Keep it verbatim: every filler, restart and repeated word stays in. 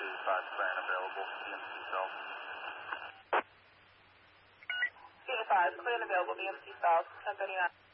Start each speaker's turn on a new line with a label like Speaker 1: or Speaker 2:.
Speaker 1: eighty-five, clear and available, B M C South.
Speaker 2: eighty-five, clear and available, B M C South, ten thirty-nine.